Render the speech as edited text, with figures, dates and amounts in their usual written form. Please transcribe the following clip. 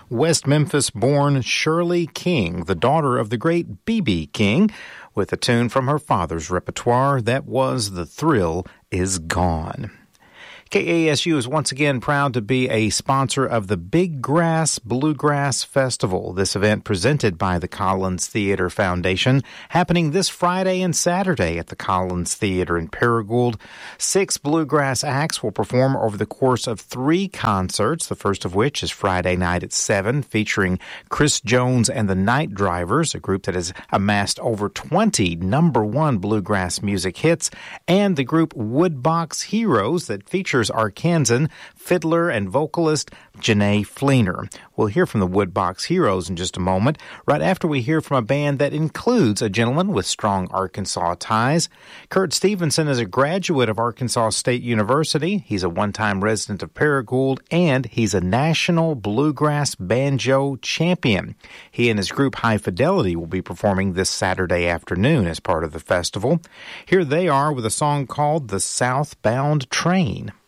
West Memphis-born Shirley King, the daughter of the great B.B. King, with a tune from her father's repertoire that was "The Thrill Is Gone." KASU is once again proud to be a sponsor of the Big Grass Bluegrass Festival. This event, presented by the Collins Theater Foundation, happening this Friday and Saturday at the Collins Theater in Paragould. 6 bluegrass acts will perform over the course of 3 concerts, the first of which is Friday night at 7, featuring Chris Jones and the Night Drivers, a group that has amassed over 20 #1 bluegrass music hits, and the group Woodbox Heroes that features Arkansan fiddler and vocalist Janae Fleener. We'll hear from the Woodbox Heroes in just a moment, right after we hear from a band that includes a gentleman with strong Arkansas ties. Kurt Stevenson is a graduate of Arkansas State University. He's a one-time resident of Paragould, and he's a national bluegrass banjo champion. He and his group High Fidelity will be performing this Saturday afternoon as part of the festival. Here they are with a song called "The Southbound Train."